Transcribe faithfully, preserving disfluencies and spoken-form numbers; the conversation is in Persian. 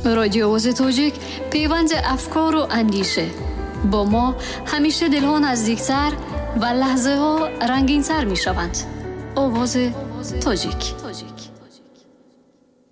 رادیو آواز توجیک، پیوند افکار و اندیشه. با ما همیشه دلها نزدیکتر و لحظه ها رنگین تر می شوند. آواز توجیک.